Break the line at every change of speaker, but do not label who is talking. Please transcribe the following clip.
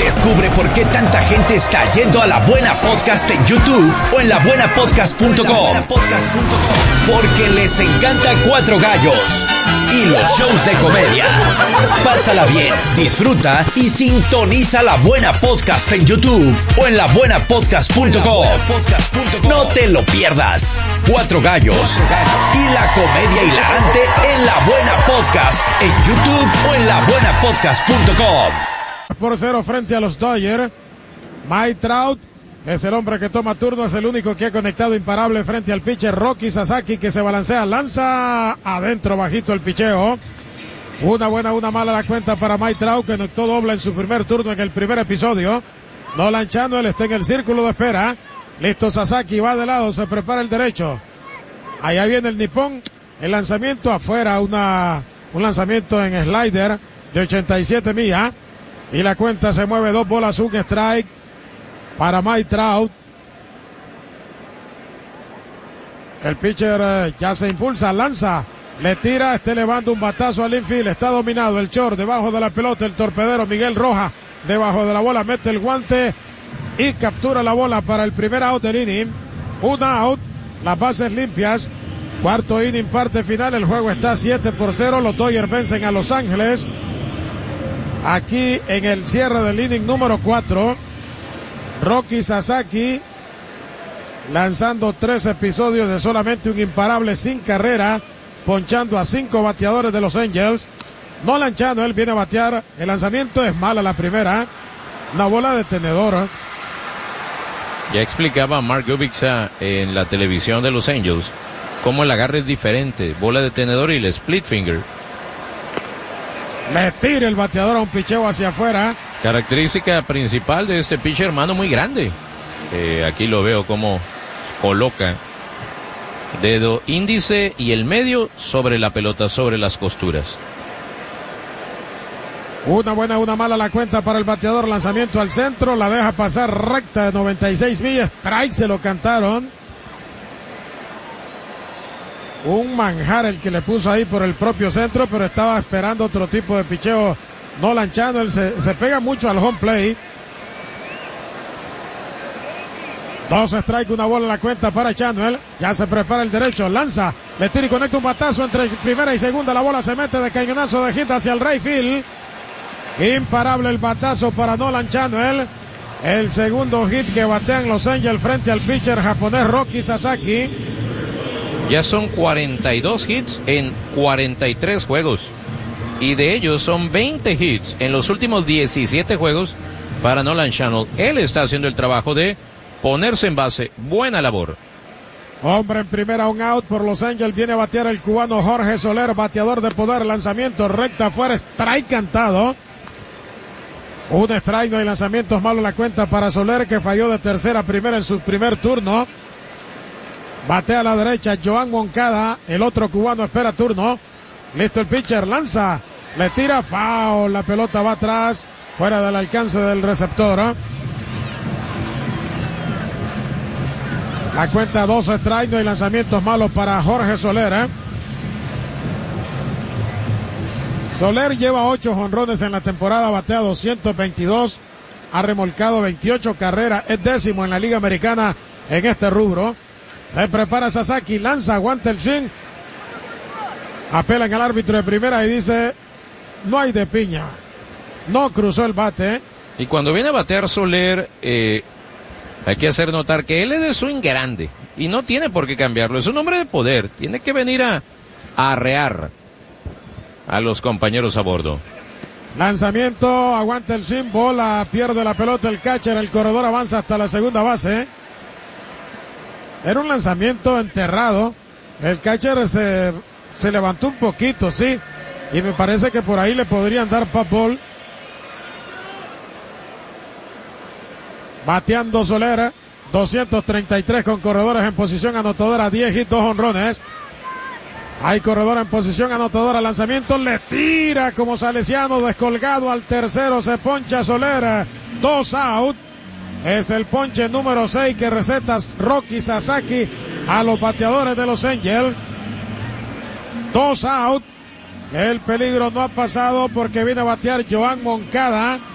Descubre por qué tanta gente está yendo a La Buena Podcast en YouTube o en labuenapodcast.com. Porque les encanta Cuatro Gallos y los shows de comedia. Pásala bien, disfruta y sintoniza La Buena Podcast en YouTube o en labuenapodcast.com. No te lo pierdas. Cuatro Gallos y la comedia hilarante en La Buena Podcast en YouTube o en labuenapodcast.com.
Por 0 frente a los Dodgers. Mike Trout es el hombre que toma turno, es el único que ha conectado imparable frente al pitcher Roki Sasaki, que se balancea, lanza adentro bajito el picheo. Una buena, una mala la cuenta para Mike Trout, que conectó doble en su primer turno en el primer episodio. Nolan Chanel está en el círculo de espera. Listo, Sasaki va de lado, se prepara el derecho. Allá viene el nipón, el lanzamiento afuera, un lanzamiento en slider de 87 millas. Y la cuenta se mueve, 2 bolas, 1 strike para Mike Trout. El pitcher ya se impulsa, lanza, le tira, está elevando un batazo al infield, está dominado el short debajo de la pelota, el torpedero Miguel Rojas debajo de la bola, mete el guante y captura la bola para el primer out del inning. Un out, las bases limpias. Cuarto inning, parte final, el juego está 7-0, los Dodgers vencen a Los Ángeles. Aquí en el cierre del inning número 4, Roki Sasaki lanzando 3 episodios de solamente un imparable sin carrera, ponchando a 5 bateadores de los Angels. Nolan Chanel viene a batear, el lanzamiento es mala la primera, una bola de tenedor.
Ya explicaba Mark Kubica en la televisión de los Angels cómo el agarre es diferente, bola de tenedor y el split finger.
Le tira el bateador a un picheo hacia afuera.
Característica principal de este pitcher, mano muy grande. Aquí lo veo como coloca dedo índice y el medio sobre la pelota, sobre las costuras.
Una buena, una mala la cuenta para el bateador. Lanzamiento al centro, la deja pasar recta de 96 millas. Strike, se lo cantaron. Un manjar el que le puso ahí por el propio centro, pero estaba esperando otro tipo de picheo. Nolan Chanel se pega mucho al home plate. 2 strike, una bola en la cuenta para Chanel. Ya se prepara el derecho, lanza, le tira y conecta un batazo entre primera y segunda. La bola se mete de cañonazo de hit hacia el right field. Imparable el batazo para Nolan Chanel. El segundo hit que batean Los Angels frente al pitcher japonés Roki Sasaki.
Ya son 42 hits en 43 juegos. Y de ellos son 20 hits en los últimos 17 juegos para Nolan Chanel. Él está haciendo el trabajo de ponerse en base. Buena labor.
Hombre en primera, un out por Los Angels. Viene a batear el cubano Jorge Soler, bateador de poder. Lanzamiento recta afuera, strike cantado. Un strike, no hay lanzamientos malos. La cuenta para Soler, que falló de tercera a primera en su primer turno. Batea a la derecha Joan Moncada, el otro cubano espera turno. Listo el pitcher, lanza, le tira, foul, la pelota va atrás, fuera del alcance del receptor. La cuenta 2 strike, no hay lanzamientos malos para Jorge Soler. Soler lleva 8 jonrones en la temporada, batea 222, ha remolcado 28 carreras, es décimo en la Liga Americana en este rubro. Se prepara Sasaki, lanza, aguanta el swing. Apelan al árbitro de primera y dice, no hay de piña. No cruzó el bate.
Y cuando viene a batear Soler, hay que hacer notar que él es de swing grande y no tiene por qué cambiarlo. Es un hombre de poder. Tiene que venir a arrear a los compañeros a bordo.
Lanzamiento, aguanta el swing, bola, pierde la pelota el catcher, el corredor avanza hasta la segunda base. Era un lanzamiento enterrado. El catcher se levantó un poquito, sí. Y me parece que por ahí le podrían dar pop ball. Bateando Soler, 233 con corredores en posición anotadora, 10 hits, 2 honrones. Hay corredor en posición anotadora, lanzamiento, le tira como salesiano, descolgado al tercero, se poncha Soler, 2 out. Es el ponche número 6 que receta Roki Sasaki a los bateadores de Los Angels. 2 out. El peligro no ha pasado porque viene a batear Joan Moncada.